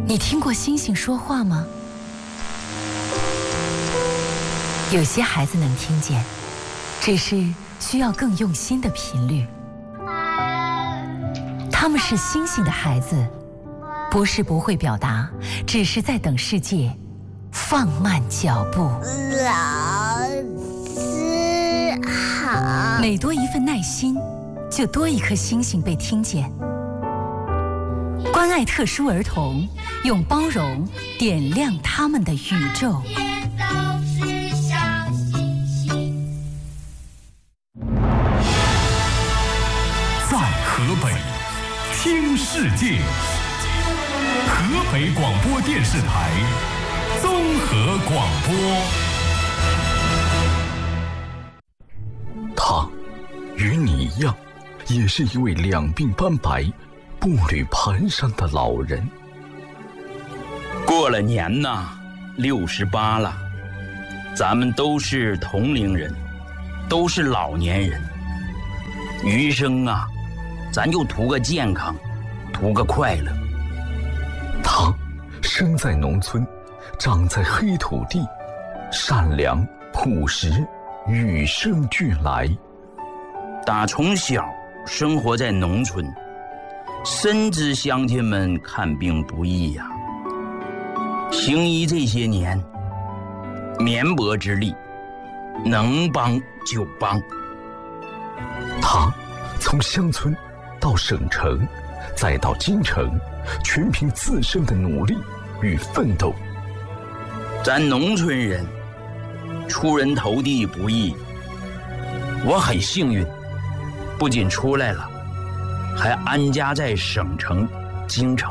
你听过星星说话吗？有些孩子能听见，只是需要更用心的频率。他们是星星的孩子，不是不会表达，只是在等世界放慢脚步。 老师好。 每多一份耐心，就多一颗星星被听见。关爱特殊儿童，用包容点亮他们的宇宙。 在河北听世界，河北广播电视台综合广播。 他与你一样，也是一位两鬓斑白、步履蹒跚的老人。 过了年呐，68了，咱们都是同龄人，都是老年人。余生啊，咱就图个健康，图个快乐。 他生在农村，长在黑土地，善良朴实，与生俱来。 打从小生活在农村，深知乡亲们看病不易呀。行医这些年，绵薄之力，能帮就帮。 他从乡村到省城，再到京城，全凭自身的努力与奋斗。 咱农村人出人头地不易，我很幸运，不仅出来了，还安家在省城京城。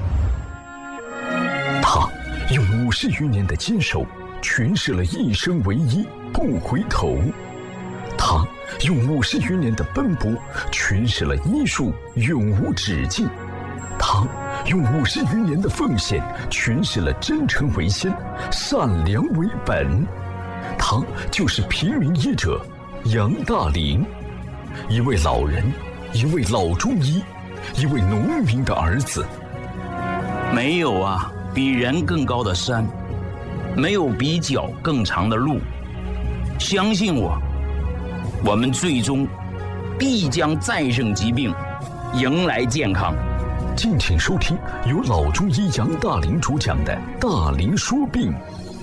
他用50余年的坚守，诠释了一生唯一不回头。他用50余年的奔波，诠释了医术永无止境。他用50余年的奉献，诠释了真诚为先，善良为本。他就是平民医者杨大林，一位老人，一位老中医，一位农民的儿子。 没有啊比人更高的山，没有比脚更长的路。相信我，我们最终必将战胜疾病，迎来健康。 敬请收听由老中医杨大林主讲的《大林说病》。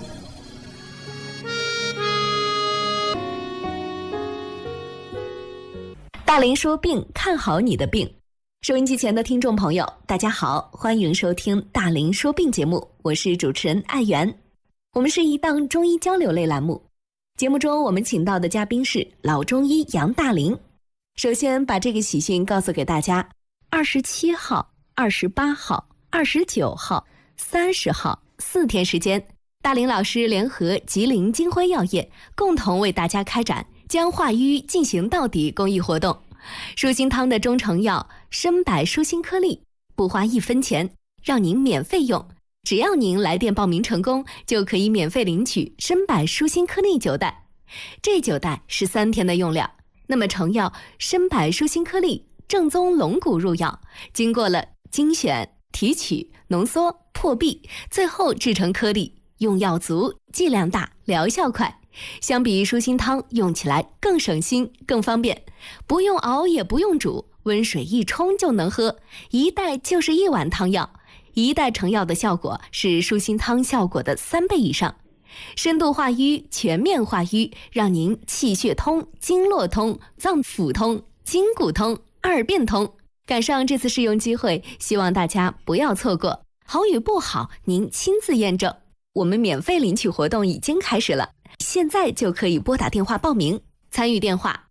大林说病，看好你的病。收音机前的听众朋友，大家好，欢迎收听大林说病节目，我是主持人艾媛。我们是一档中医交流类栏目，节目中我们请到的嘉宾是老中医杨大林。首先把这个喜讯告诉给大家，27号、28号、29号、30号4天时间，大林老师联合吉林金辉药业共同为大家开展将化瘀进行到底公益活动。舒心汤的中成药参柏舒心颗粒，不花1分钱，让您免费用。只要您来电报名成功，就可以免费领取参柏舒心颗粒9袋。这9袋是3天的用量。那么成药参柏舒心颗粒正宗龙骨入药，经过了精选、提取、浓缩、破壁，最后制成颗粒，用药足，剂量大，疗效快。相比舒心汤，用起来更省心更方便，不用熬也不用煮，温水一冲就能喝，一袋就是1碗汤药。1袋成药的效果是舒心汤效果的3倍以上，深度化瘀，全面化瘀，让您气血通，经络通，脏腑通，筋骨通，2便通。赶上这次试用机会，希望大家不要错过，好与不好您亲自验证。我们免费领取活动已经开始了，现在就可以拨打电话报名，参与电话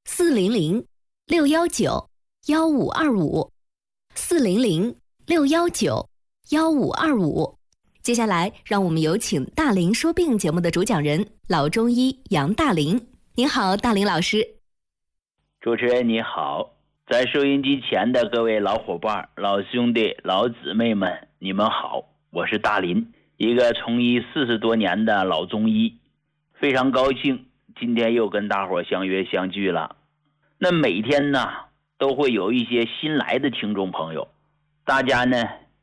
400-619-1525 400-619-1525。接下来让我们有请大林说病节目的主讲人老中医杨大林。您好，大林老师。 主持人你好，在收音机前的各位老伙伴、老兄弟、老姊妹们，你们好，我是大林，一个从医40多年的老中医，非常高兴今天又跟大伙相约相聚了。那每天呢都会有一些新来的听众朋友，大家呢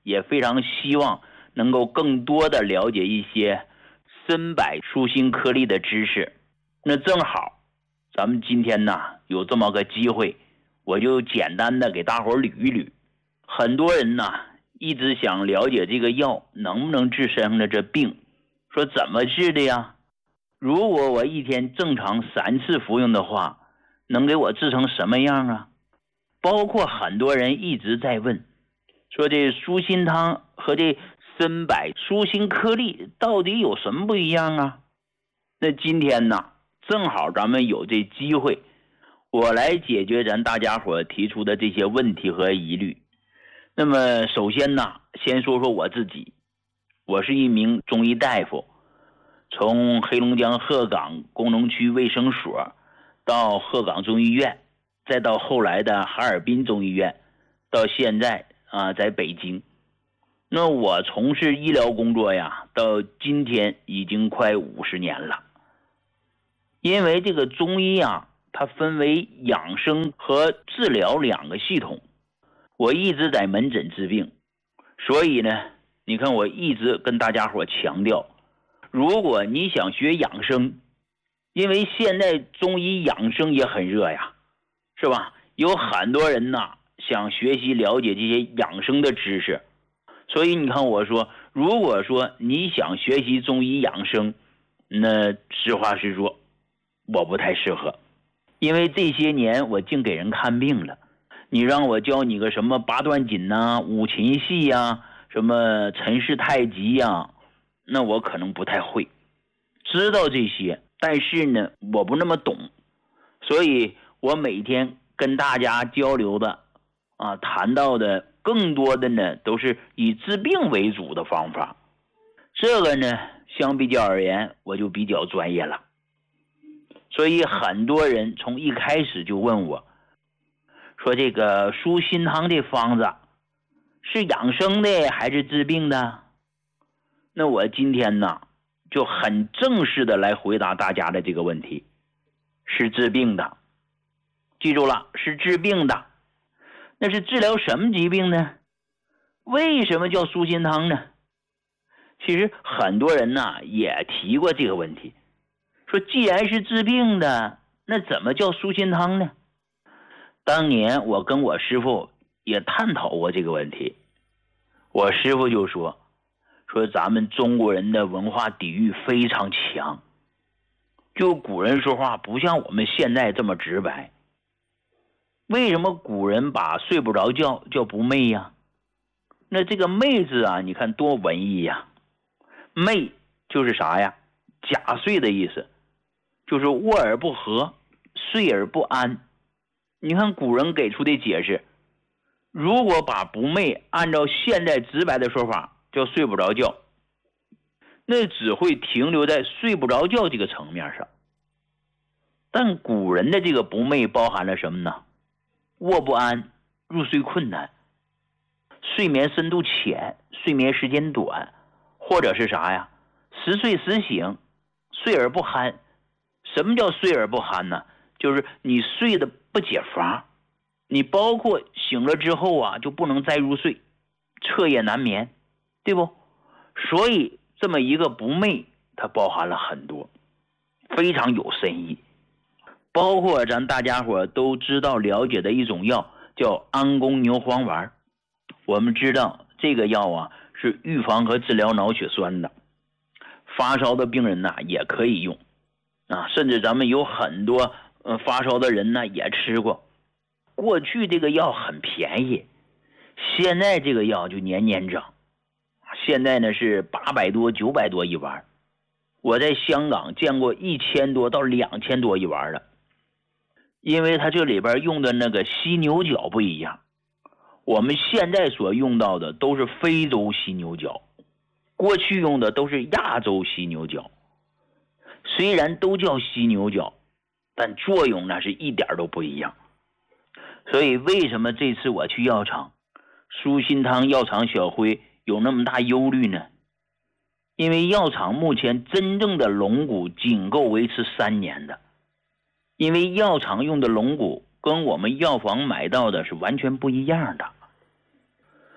也非常希望能够更多的了解一些参柏舒心颗粒的知识。那正好咱们今天呢有这么个机会，我就简单的给大伙捋一捋。很多人呢一直想了解这个药能不能治身上的这病，说怎么治的呀？如果我一天正常3次服用的话，能给我治成什么样啊？包括很多人一直在问，说这舒心汤和这参柏舒心颗粒到底有什么不一样啊？那今天呢正好咱们有这机会，我来解决咱大家伙提出的这些问题和疑虑。那么首先呢，先说说我自己。我是一名中医大夫，从黑龙江鹤岗工农区卫生所到鹤岗中医院，再到后来的哈尔滨中医院，到现在在北京。那我从事医疗工作呀，到今天已经快50年了。因为这个中医啊，它分为养生和治疗2个系统。我一直在门诊治病，所以呢，你看我一直跟大家伙强调，如果你想学养生，因为现在中医养生也很热呀，是吧？有很多人呢想学习了解这些养生的知识，所以你看我说，如果说你想学习中医养生，那实话实说，我不太适合，因为这些年我净给人看病了。你让我教你个什么八段锦啊、五禽戏啊、什么陈氏太极呀，那我可能不太会，知道这些，但是呢我不那么懂，所以我每天跟大家交流的谈到的更多的呢都是以治病为主的方法。这个呢相比较而言我就比较专业了。所以很多人从一开始就问我，说这个舒心汤这方子是养生的还是治病的？那我今天呢就很正式的来回答大家的这个问题，是治病的。记住了，是治病的。那是治疗什么疾病呢？为什么叫舒心汤呢？其实很多人呢也提过这个问题，说既然是治病的，那怎么叫舒心汤呢？当年我跟我师傅也探讨过这个问题，我师傅就说咱们中国人的文化底蕴非常强，就古人说话不像我们现在这么直白。为什么古人把睡不着觉叫不寐呀？那这个寐字啊，你看多文艺呀！寐就是啥呀？假睡的意思，就是卧而不和，睡而不安。你看古人给出的解释，如果把不寐按照现在直白的说法叫睡不着觉，那只会停留在睡不着觉这个层面上。但古人的这个不寐包含了什么呢？卧不安，入睡困难，睡眠深度浅，睡眠时间短，或者是啥呀？时睡时醒，睡而不酣。什么叫睡而不酣呢？就是你睡的不解乏，你包括醒了之后啊就不能再入睡，彻夜难眠，对不？所以这么一个不寐，它包含了很多，非常有深意。包括咱大家伙都知道了解的一种药叫安宫牛黄丸，我们知道这个药啊是预防和治疗脑血栓的，发烧的病人呢也可以用甚至咱们有很多发烧的人呢也吃过。过去这个药很便宜，现在这个药就年年涨，现在呢是800多900多一丸，我在香港见过1000多到2000多一丸的。因为它这里边用的那个犀牛角不一样，我们现在所用到的都是非洲犀牛角，过去用的都是亚洲犀牛角。虽然都叫犀牛角，但作用呢是一点都不一样。所以为什么这次我去药厂，舒心汤药厂小辉有那么大忧虑呢？因为药厂目前真正的龙骨仅够维持3年的，因为药厂用的龙骨跟我们药房买到的是完全不一样的。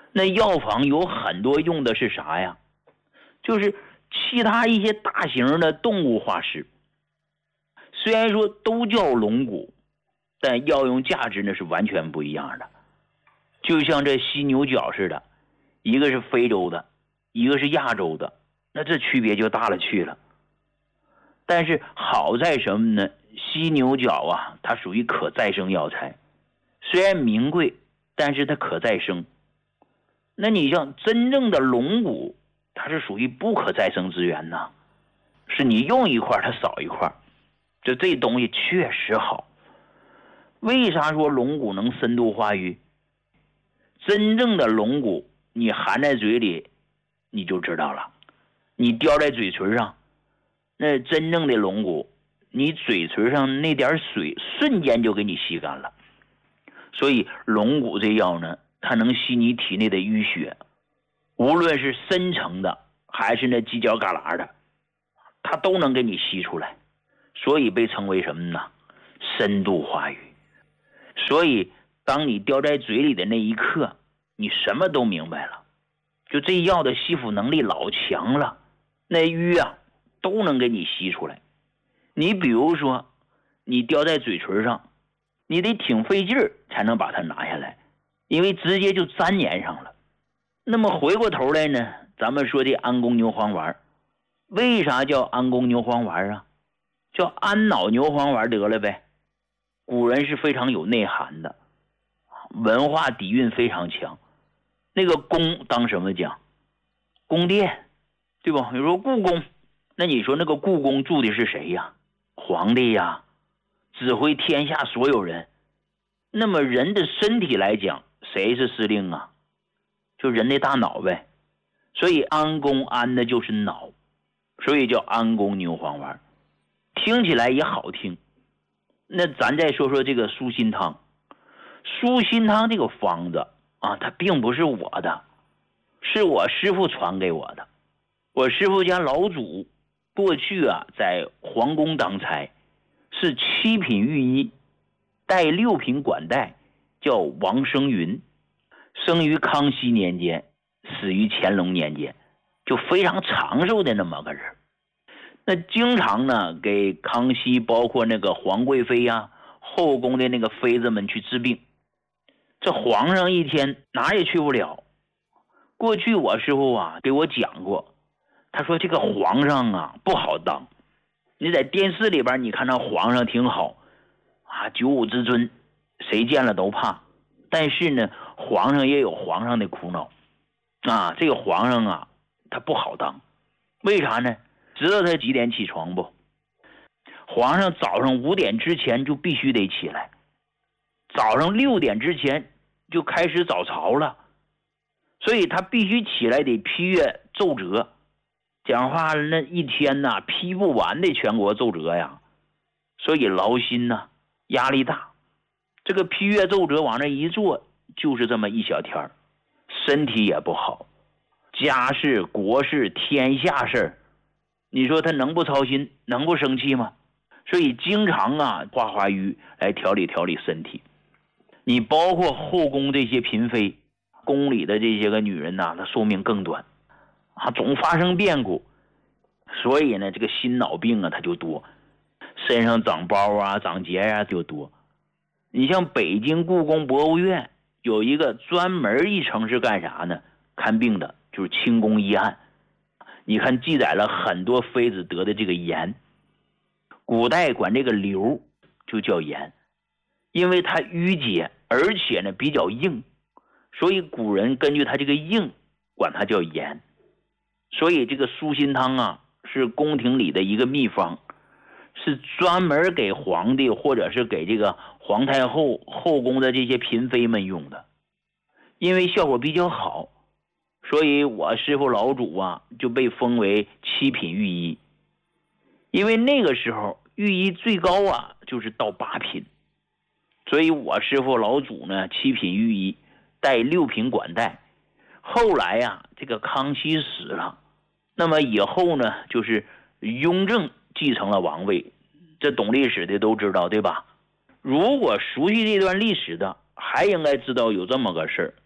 那药房有很多用的是啥呀？就是其他一些大型的动物化石，虽然说都叫龙骨，但药用价值呢是完全不一样的。就像这犀牛角似的，一个是非洲的，一个是亚洲的，那这区别就大了去了。但是好在什么呢？犀牛角啊，它属于可再生药材，虽然名贵，但是它可再生。那你像真正的龙骨，它是属于不可再生资源呐，是你用一块它少一块，这东西确实好。为啥说龙骨能深度化瘀？真正的龙骨你含在嘴里你就知道了，你叼在嘴唇上，那真正的龙骨你嘴唇上那点水瞬间就给你吸干了。所以龙骨这药呢，它能吸你体内的淤血，无论是深层的还是那犄角旮旯的，它都能给你吸出来，所以被称为什么呢？深度化瘀。所以当你叼在嘴里的那一刻，你什么都明白了，就这药的吸附能力老强了，那瘀啊都能给你吸出来。你比如说你叼在嘴唇上，你得挺费劲儿才能把它拿下来，因为直接就粘黏上了。那么回过头来呢，咱们说这安宫牛黄丸，为啥叫安宫牛黄丸啊？叫安脑牛黄丸得了呗。古人是非常有内涵的，文化底蕴非常强。那个宫当什么讲？宫殿，对吧？比如说故宫，那你说那个故宫住的是谁呀？皇帝呀，指挥天下所有人。那么人的身体来讲，谁是司令啊？就人的大脑呗。所以安宫安的就是脑，所以叫安宫牛黄丸，听起来也好听。那咱再说说这个舒心汤。舒心汤这个方子啊，它并不是我的，是我师父传给我的。我师父家老祖过去啊在皇宫当差，是7品御医，带6品管带，叫王生云，生于康熙年间，死于乾隆年间，就非常长寿的那么个人。那经常呢给康熙包括那个皇贵妃呀、后宫的那个妃子们去治病。这皇上一天哪也去不了。过去我师父啊给我讲过，他说这个皇上啊不好当。你在电视里边你看到皇上挺好啊，95之尊，谁见了都怕。但是呢，皇上也有皇上的苦恼啊。这个皇上啊他不好当。为啥呢？知道他几点起床不？皇上早上5点之前就必须得起来，早上6点之前就开始早朝了，所以他必须起来得批阅奏折。讲话那一天呐批不完的全国奏折呀，所以劳心呐，压力大。这个批阅奏折往那一坐就是这么一小天，身体也不好，家事国事天下事，你说他能不操心，能不生气吗？所以经常啊化瘀来调理身体。你包括后宫这些嫔妃，宫里的这些个女人呐，她寿命更短啊，总发生变故，所以呢这个心脑病啊它就多，身上长包啊长结啊就多。你像北京故宫博物院有一个专门一层是干啥呢？看病的，就是清宫医案。你看记载了很多妃子得的这个炎，古代管这个瘤就叫炎，因为它淤结，而且呢比较硬，所以古人根据它这个硬管它叫炎。所以这个舒心汤啊是宫廷里的一个秘方，是专门给皇帝或者是给这个皇太后后宫的这些嫔妃们用的。因为效果比较好，所以我师父老祖啊就被封为7品御医。因为那个时候御医最高啊就是到8品，所以我师父老祖呢7品御医，带6品管带。后来呀这个康熙死了，那么以后呢就是雍正继承了王位，这懂历史的都知道对吧？如果熟悉这段历史的还应该知道有这么个事儿，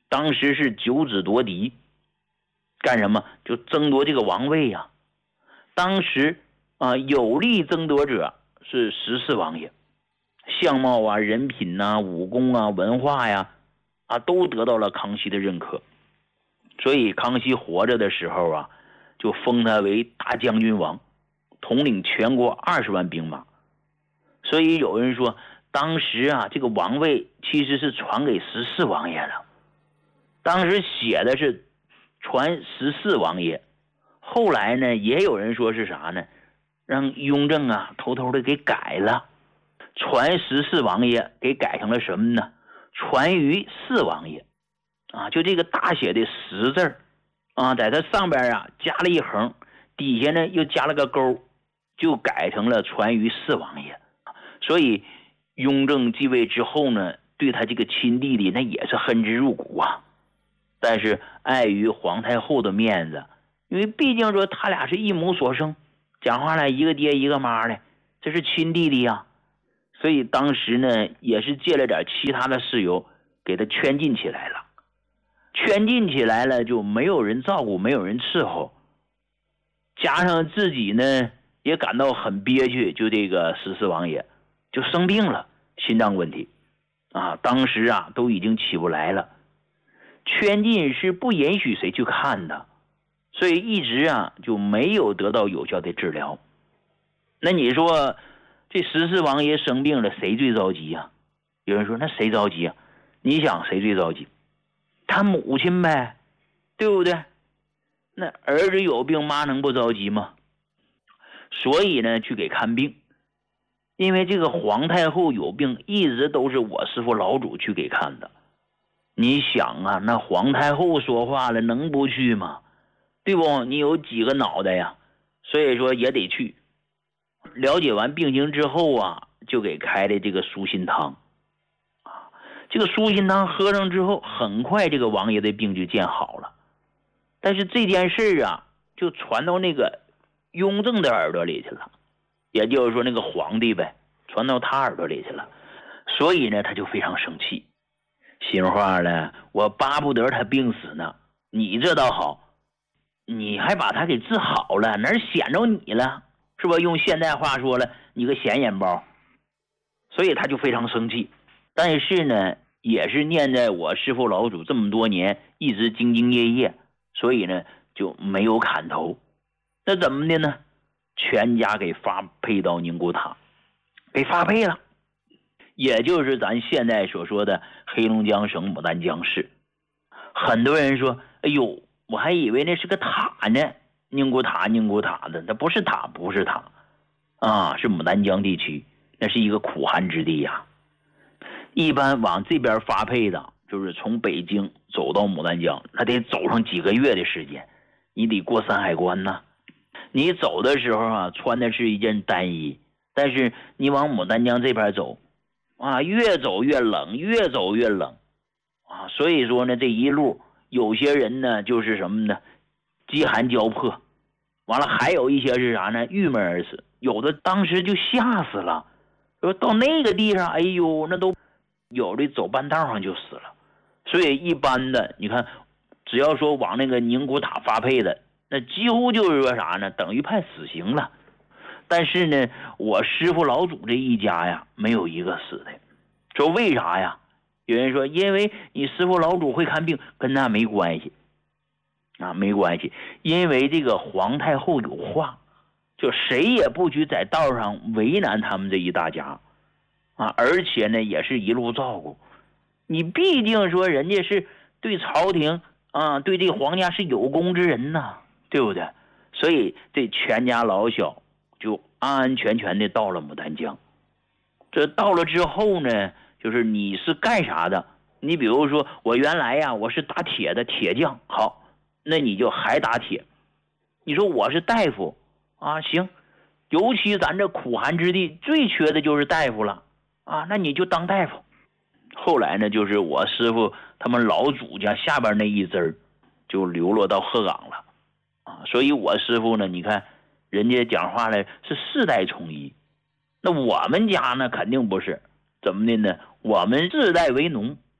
当时是九子夺嫡，干什么？就争夺这个王位呀。当时有力争夺者是14王爷，相貌啊、人品啊、武功啊、文化呀都得到了康熙的认可。所以康熙活着的时候啊，就封他为大将军王，统领全国20万兵马。所以有人说，当时啊，这个王位其实是传给14王爷的。当时写的是传14王爷，后来呢，也有人说是啥呢？让雍正啊偷偷的给改了，传14王爷给改成了什么呢？传于4王爷就这个大写的10字在它上边加了一横，底下呢又加了个勾，就改成了传于4王爷。所以雍正继位之后呢，对他这个亲弟弟那也是恨之入骨啊。但是碍于皇太后的面子，因为毕竟说他俩是一母所生，讲话来一个爹一个妈的，这是亲弟弟啊。所以当时呢也是借了点其他的事由给他圈禁起来了。圈禁起来了，就没有人照顾，没有人伺候，加上自己呢也感到很憋屈，就这个14王爷就生病了，心脏问题当时都已经起不来了。圈禁是不允许谁去看的，所以一直就没有得到有效的治疗。那你说这14王爷生病了，谁最着急啊？有人说那谁着急啊？你想谁最着急？他母亲呗，对不对？那儿子有病，妈能不着急吗？所以呢去给看病。因为这个皇太后有病，一直都是我师父老祖去给看的。你想那皇太后说话了，能不去吗？对不？你有几个脑袋呀？所以说也得去。了解完病情之后就给开的这个舒心汤。这个舒心汤喝上之后，很快这个王爷的病就见好了。但是这件事就传到那个雍正的耳朵里去了，也就是说那个皇帝呗，传到他耳朵里去了。所以呢他就非常生气，心话呢，我巴不得他病死呢，你这倒好，你还把他给治好了，哪儿显着你了，是吧？用现代话说了，你个显眼包。所以他就非常生气。但是呢也是念在我师父老祖这么多年一直兢兢业业，所以呢就没有砍头。那怎么的呢？全家给发配到宁古塔，给发配了，也就是咱现在所说的黑龙江省牡丹江市。很多人说，哎呦，我还以为那是个塔呢，宁古塔的，那不是塔，不是塔是牡丹江地区，那是一个苦寒之地呀。一般往这边发配的，就是从北京走到牡丹江，那得走上几个月的时间，你得过山海关呐。你走的时候穿的是一件单衣，但是你往牡丹江这边走越走越冷，越走越冷所以说呢，这一路有些人呢就是什么呢，饥寒交迫，完了还有一些是啥呢，郁闷而死，有的当时就吓死了。说到那个地上，哎呦，那都有的走半道上就死了。所以一般的你看，只要说往那个宁古塔发配的，那几乎就是说啥呢，等于判死刑了。但是呢我师父老祖这一家没有一个死的。说为啥呀？有人说因为你师父老祖会看病，跟那没关系没关系。因为这个皇太后有话，就谁也不许在道上为难他们这一大家而且呢也是一路照顾。你毕竟说人家是对朝廷对这皇家是有功之人呐，对不对？所以这全家老小就安安全全的到了牡丹江。这到了之后呢，就是你是干啥的？你比如说我原来我是打铁的铁匠，好，那你就还打铁。你说我是大夫行，尤其咱这苦寒之地最缺的就是大夫了那你就当大夫。后来呢，就是我师父他们老祖家下边那一支就流落到鹤岗了所以我师父呢，你看人家讲话呢是世代从医。那我们家呢肯定不是，怎么的呢？我们世代为农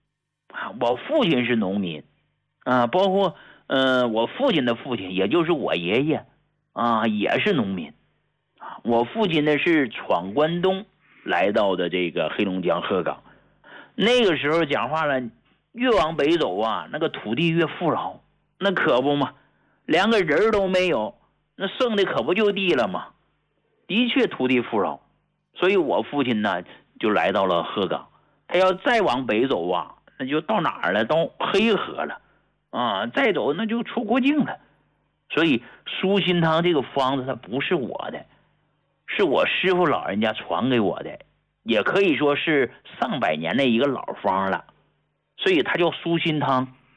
我父亲是农民啊，包括我父亲的父亲，也就是我爷爷啊，也是农民啊。我父亲呢是闯关东来到的这个黑龙江鹤岗，那个时候讲话了，越往北走啊，那个土地越富饶，那可不嘛，连个人都没有，那剩的可不就地了吗？的确土地富饶，所以我父亲呢就来到了鹤岗。他要再往北走啊，那就到哪儿了？到黑河了啊！再走那就出国境了。所以舒心汤这个方子它不是我的，是我师傅老人家传给我的，也可以说是上百年的一个老方了。所以它叫舒心汤。